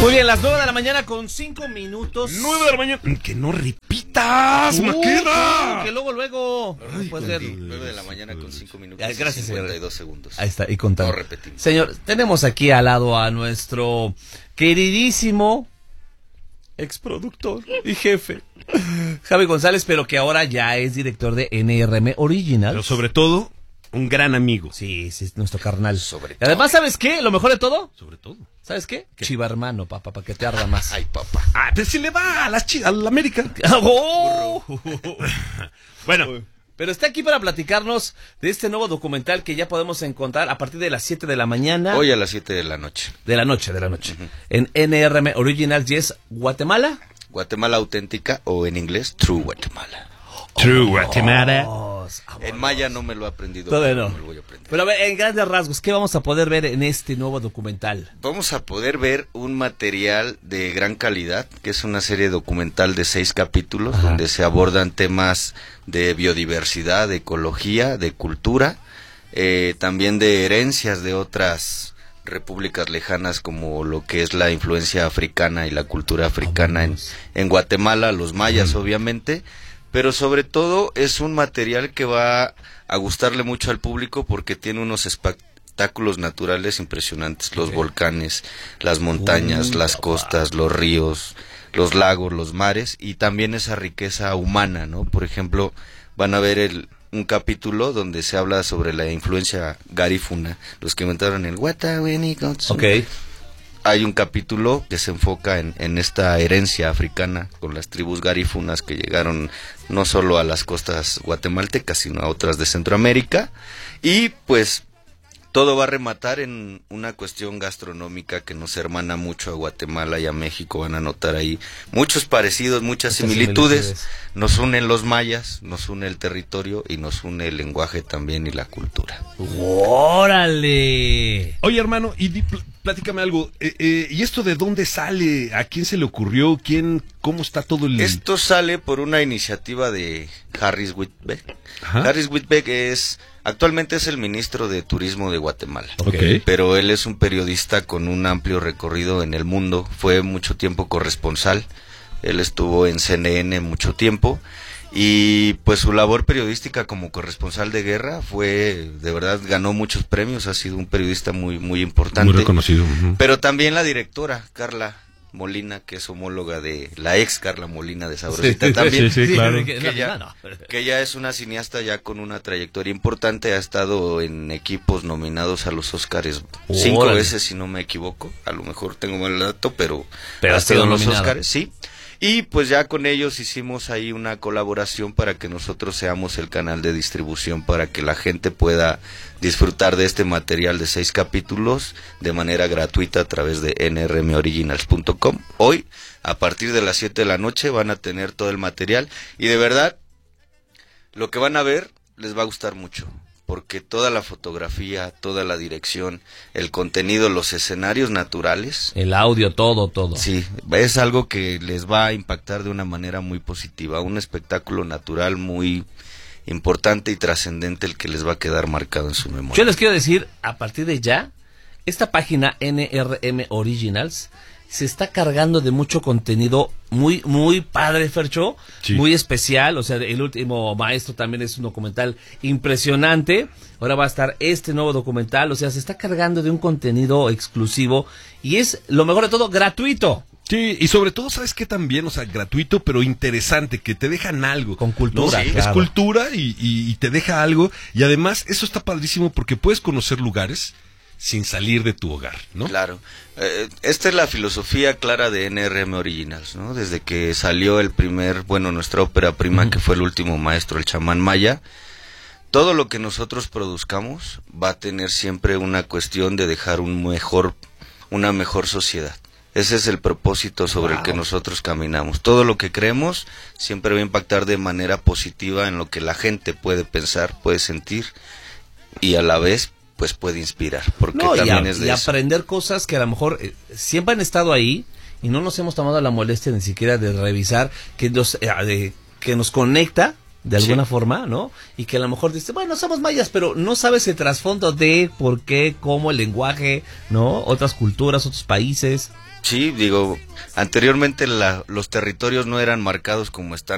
Muy bien, las 9 de la mañana con 5 minutos. 9 de la mañana. Que no repitas, Maqueda. Que luego. Ay, Puede ser. 9 de la mañana con 5 minutos. Gracias, 52 segundos. Ahí está, y contando. No repetimos. Señor, tenemos aquí al lado a nuestro queridísimo exproductor y jefe, Javi González, pero que ahora ya es director de NRM Originals. Pero sobre todo, un gran amigo. Sí, nuestro carnal. Sobre Y además, ¿sabes qué? Lo mejor de todo. Sobre todo. ¿Sabes qué? Chiva hermano, papá, para que te arda más. Ay, papá. Ah, pero si le va a la América. ¡Oh! Bueno, Pero está aquí para platicarnos de este nuevo documental que ya podemos encontrar a partir de las 7 de la mañana. Hoy a las 7 de la noche. De la noche. En NRM Originals, y es Guatemala. Guatemala auténtica, o en inglés, True Guatemala. True Guatemala. En maya no me lo he aprendido. Todavía no. Me lo voy a aprender. Pero a ver, en grandes rasgos, ¿qué vamos a poder ver en este nuevo documental? Vamos a poder ver un material de gran calidad, que es una serie documental de 6 capítulos, donde se abordan temas de biodiversidad, de ecología, de cultura, también de herencias de otras repúblicas lejanas, como lo que es la influencia africana y la cultura africana en Guatemala, los mayas obviamente, pero sobre todo es un material que va a gustarle mucho al público porque tiene unos espectáculos naturales impresionantes, los volcanes, las montañas, las costas, los ríos, los lagos, los mares, y también esa riqueza humana, ¿no? Por ejemplo, van a ver un capítulo donde se habla sobre la influencia garífuna, los que inventaron el Guatahuénicotsu. Ok. Hay un capítulo que se enfoca en esta herencia africana con las tribus garífunas que llegaron no solo a las costas guatemaltecas, sino a otras de Centroamérica, y pues todo va a rematar en una cuestión gastronómica que nos hermana mucho a Guatemala y a México. Van a notar ahí muchos parecidos, muchas similitudes. Nos unen los mayas, nos une el territorio y nos une el lenguaje también y la cultura. ¡Órale! Oye, hermano, platícame algo. ¿Y esto de dónde sale? ¿A quién se le ocurrió? ¿Cómo está todo el...? Esto sale por una iniciativa de Harris Whitbeck. Ajá. Harris Whitbeck actualmente es el ministro de Turismo de Guatemala. Ok. Pero él es un periodista con un amplio recorrido en el mundo. Fue mucho tiempo corresponsal. Él estuvo en CNN mucho tiempo. Y pues su labor periodística como corresponsal de guerra de verdad, ganó muchos premios. Ha sido un periodista muy, muy importante. Muy reconocido. Uh-huh. Pero también la directora, Carla Molina, que es homóloga de la ex Carla Molina de Sabrosita, también. Sí, claro. Que ella es una cineasta ya con una trayectoria importante, ha estado en equipos nominados a los Óscares 5 veces, si no me equivoco. A lo mejor tengo mal dato, pero ha estado en los nominada. Óscares, sí. Y pues ya con ellos hicimos ahí una colaboración para que nosotros seamos el canal de distribución para que la gente pueda disfrutar de este material de 6 capítulos de manera gratuita a través de nrmoriginals.com. Hoy, a partir de las 7 de la noche, van a tener todo el material y de verdad, lo que van a ver les va a gustar mucho. Porque toda la fotografía, toda la dirección, el contenido, los escenarios naturales, El audio, todo. sí, es algo que les va a impactar de una manera muy positiva. Un espectáculo natural muy importante y trascendente, el que les va a quedar marcado en su memoria. Yo les quiero decir, a partir de ya, esta página NRM Originals se está cargando de mucho contenido muy, muy padre, Fercho, sí. Muy especial. O sea, El Último Maestro también es un documental impresionante. Ahora va a estar este nuevo documental. O sea, se está cargando de un contenido exclusivo y es, lo mejor de todo, gratuito. Sí, y sobre todo, ¿sabes qué también? O sea, gratuito, pero interesante, que te dejan algo. Con cultura, ¿no? Sí, claro. Es cultura y te deja algo. Y además, eso está padrísimo porque puedes conocer lugares sin salir de tu hogar, ¿no? Claro. Esta es la filosofía clara de NRM Originals, ¿no? Desde que salió nuestra ópera prima, que fue El Último Maestro, el chamán maya, todo lo que nosotros produzcamos va a tener siempre una cuestión de dejar una mejor sociedad. Ese es el propósito sobre el que nosotros caminamos. Todo lo que creemos siempre va a impactar de manera positiva en lo que la gente puede pensar, puede sentir y a la vez pues puede inspirar, porque también es de eso. Aprender cosas que a lo mejor siempre han estado ahí y no nos hemos tomado la molestia ni siquiera de revisar, que nos conecta de alguna forma, ¿no? Y que a lo mejor dice, bueno, somos mayas, pero no sabes el trasfondo de por qué, cómo, el lenguaje, ¿no? Otras culturas, otros países. Sí, digo, anteriormente los territorios no eran marcados como están